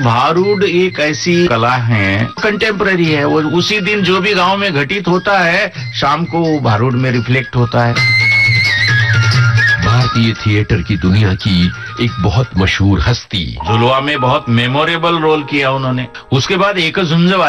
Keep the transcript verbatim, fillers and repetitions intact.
भारूड एक ऐसी कला है, कंटेम्पररी है। वो उसी दिन जो भी गांव में घटित होता है, शाम को भारूड में रिफ्लेक्ट होता है। भारतीय थिएटर की दुनिया की एक बहुत मशहूर हस्ती, झुलवा में बहुत मेमोरेबल रोल किया उन्होंने। उसके बाद एक झुंझ